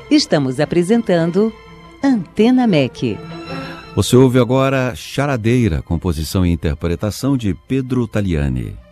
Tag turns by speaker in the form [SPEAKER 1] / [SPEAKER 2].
[SPEAKER 1] Estamos apresentando Antena MEC.
[SPEAKER 2] Você ouve agora Charadeira, composição e interpretação de Pedro Tagliani.